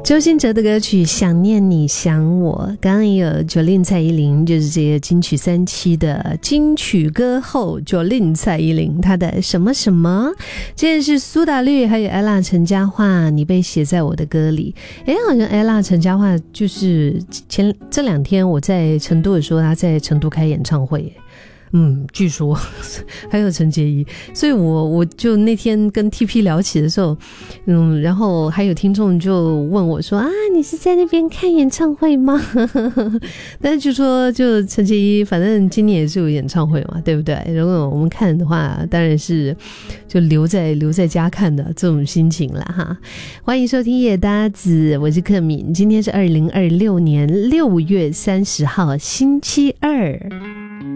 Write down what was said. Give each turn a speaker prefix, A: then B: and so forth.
A: 周兴哲的歌曲《想念你想我》，刚刚也有 Jolin 蔡依林，就是这个金曲3期的金曲歌后 Jolin 蔡依林，她的什么什么，这是苏打绿还有 Ella 陈嘉桦，你被写在我的歌里。好像 Ella 陈嘉桦就是这2天我在成都的时候，她在成都开演唱会耶。据说还有陈洁仪，所以我就那天跟 TP 聊起的时候，然后还有听众就问我说你是在那边看演唱会吗？但是就说就陈洁仪反正今年也是有演唱会嘛，对不对？如果我们看的话，当然是就留在家看的这种心情啦哈。欢迎收听夜搭子，我是克敏，今天是2026年6月30号星期二。